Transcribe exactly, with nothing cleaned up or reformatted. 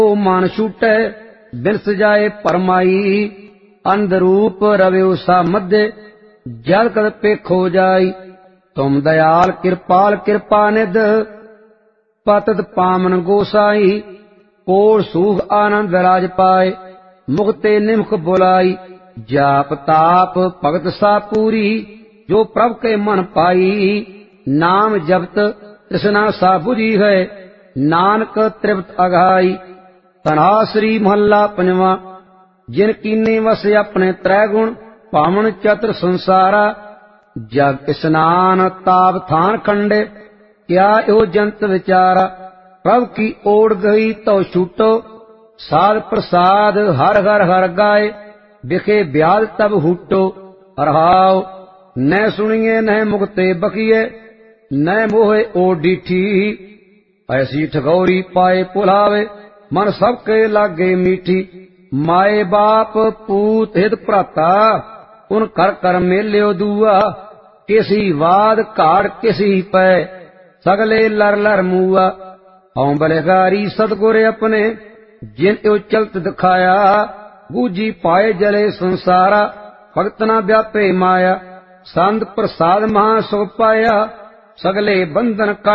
ओ मन छूटै बिनस जाए परमाई। अंधरूप रव्यो सा मध्य जल कद पेखो जाई। तुम दयाल कृपाल कृपा निध पतत पामन गोसाई। कोल सूख आनंद राज पाए मुक्ते निमख बुलाई। जाप ताप भगत सा पूरी जो प्रभ के मन पाई। नाम जपत तृष्णा सा बुझी है नानक तृप्त अघाई। तनाश्री महला पंजवा। जिन कीने वस अपने त्रै गुण पावन चतुर संसारा। जग स्नान ताप थान खंडे क्या यो जंत विचारा। प्रभ की ओड़ गई तो छूटो साध प्रसाद हर हर हर गाए। बिखे ब्याज तब हुटो रहाओ न सुनिए न मुक्ते बकिए न मोहे ओ डीठी। ऐसी ठगौरी पाए पुलावे मन सबके लागे मीठी। माए बाप पूत हित भ्राता उन कर कर मेल्यो दुआ। किसी वाद काड़ किसी पै सगले लर लर मुआ। हऊं बलिहारी सतगुर अपने जिन यो चलत दिखाया। बूझी पाए जले संसारा भगत न व्यापे माया। संत प्रसाद महा सुख पाया सगले बंधन